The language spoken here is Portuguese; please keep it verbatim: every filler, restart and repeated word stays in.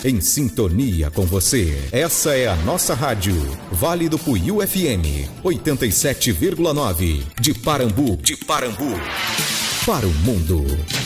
em sintonia com você. Essa é a nossa rádio, Vale do Puiú F M, oitenta e sete vírgula nove, de Parambu, de Parambu, para o mundo.